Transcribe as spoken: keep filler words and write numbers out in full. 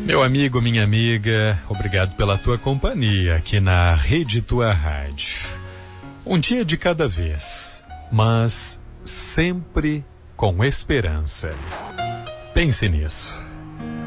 Meu amigo, minha amiga, obrigado pela tua companhia aqui na Rede Tua Rádio. Um dia de cada vez, mas sempre com esperança. Pense nisso.